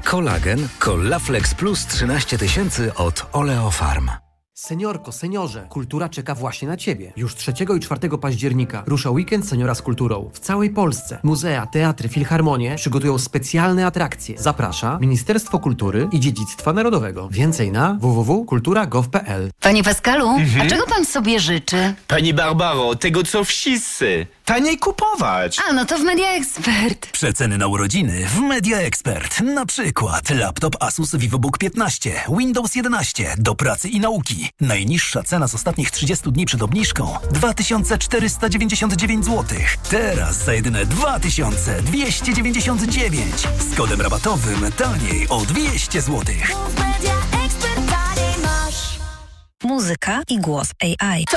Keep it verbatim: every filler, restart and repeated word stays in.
Kolagen Collaflex Plus trzynaście tysięcy od Oleofarm. Seniorko, seniorze, kultura czeka właśnie na Ciebie. Już trzeciego i czwartego października rusza weekend Seniora z kulturą. W całej Polsce muzea, teatry, filharmonie przygotują specjalne atrakcje. Zaprasza Ministerstwo Kultury i Dziedzictwa Narodowego. Więcej na w w w kropka kultura kropka gov kropka p l. Panie Pascalu, Mhm. a czego pan sobie życzy? Pani Barbaro, tego co wszyscy. Taniej kupować. A, no to w Media Expert. Przeceny na urodziny w Media Expert. Na przykład laptop Asus VivoBook piętnaście, Windows jedenaście do pracy i nauki. Najniższa cena z ostatnich trzydziestu dni przed obniżką dwa tysiące czterysta dziewięćdziesiąt dziewięć złotych. Teraz za jedyne dwa tysiące dwieście dziewięćdziesiąt dziewięć. Z kodem rabatowym taniej o dwieście złotych. Muzyka i głos A I.